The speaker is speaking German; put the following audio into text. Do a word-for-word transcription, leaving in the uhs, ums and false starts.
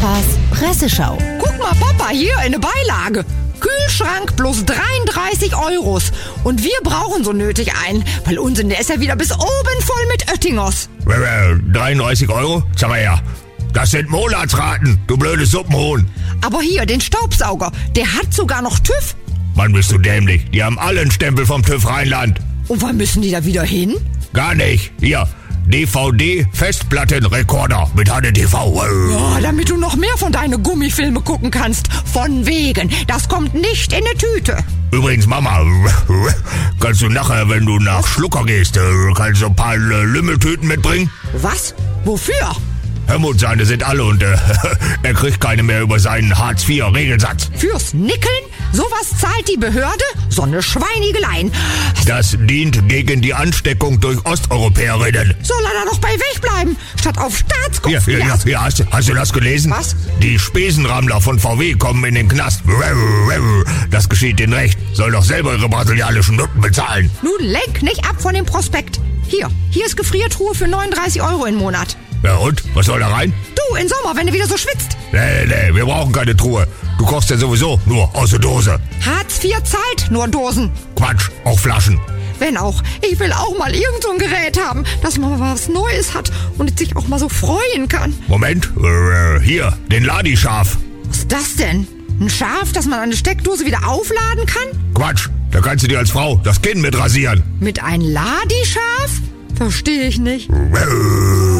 Papas Presseschau. Guck mal, Papa, hier eine Beilage. Kühlschrank bloß dreiunddreißig Euros. Und wir brauchen so nötig einen, weil unser der ist ja wieder bis oben voll mit Oettingers. dreiunddreißig Euro? Sag mal her. Das sind Monatsraten, du blödes Suppenhuhn. Aber hier, den Staubsauger, der hat sogar noch TÜV. Mann, bist du dämlich. Die haben alle einen Stempel vom TÜV Rheinland. Und wann müssen die da wieder hin? Gar nicht. Hier, D V D-Festplattenrekorder mit H D T V. Ja, damit du noch mehr von deinen Gummifilme gucken kannst. Von wegen, das kommt nicht in eine Tüte. Übrigens, Mama, kannst du nachher, wenn du nach Schlucker gehst, kannst du ein paar Lümmeltüten mitbringen? Was? Wofür? Helmut, seine sind alle und äh, er kriegt keine mehr über seinen Hartz vier Regelsatz. Fürs Nickeln? Sowas zahlt die Behörde? So eine Schweinigeleien. Das dient gegen die Ansteckung durch Osteuropäerinnen. Soll er da doch bei wegbleiben, statt auf Staatskosten? Hier, hier, hier, hier hast, du- hast du das gelesen? Was? Die Spesenrammler von V W kommen in den Knast. Das geschieht denen recht. Soll doch selber ihre brasilianischen Nutten bezahlen. Nun lenk nicht ab von dem Prospekt. Hier, hier ist Gefriertruhe für neununddreißig Euro im Monat. Ja und? Was soll da rein? Du, im Sommer, wenn du wieder so schwitzt. Nee, nee, wir brauchen keine Truhe. Du kochst ja sowieso nur aus der Dose. Hartz vier zahlt nur Dosen. Quatsch, auch Flaschen. Wenn auch. Ich will auch mal irgend so ein Gerät haben, dass man mal was Neues hat und sich auch mal so freuen kann. Moment, äh, hier, den Ladischaf. Was ist das denn? Ein Schaf, das man an der Steckdose wieder aufladen kann? Quatsch, da kannst du dir als Frau das Kinn mit rasieren. Mit ein Ladischaf? Verstehe ich nicht.